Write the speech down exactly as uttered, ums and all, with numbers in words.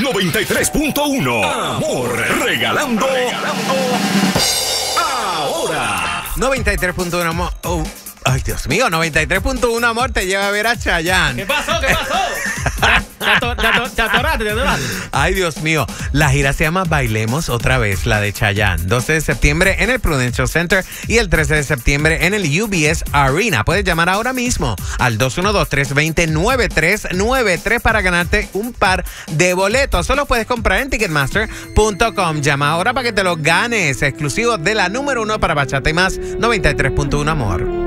noventa y tres punto uno. Amor, regalando, regalando ahora. noventa y tres punto uno, amor. Oh. Ay, Dios mío, noventa y tres punto uno, amor, te lleva a ver a Chayanne. ¿Qué pasó? ¿Qué pasó? Te ato- te ato- te atoraste, te atoraste. Ay, Dios mío. La gira se llama Bailemos Otra Vez, la de Chayanne. doce de septiembre en el Prudential Center y el trece de septiembre en el U B S Arena. Puedes llamar ahora mismo al dos uno dos, tres dos cero, nueve tres nueve tres para ganarte un par de boletos. Solo puedes comprar en ticketmaster punto com. Llama ahora para que te los ganes. Exclusivo de la número uno para Bachata y Más, noventa y tres punto uno, amor.